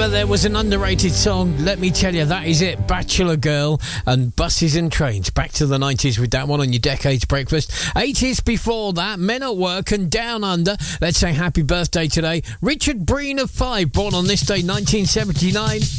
There was an underrated song. Let me tell you, that is it. Bachelor Girl and Buses and Trains. Back to the 90s with that one on your Decades Breakfast. 80s before that, Men at Work and Down Under. Let's say happy birthday today. Richard Breen of Five, born on this day, 1979.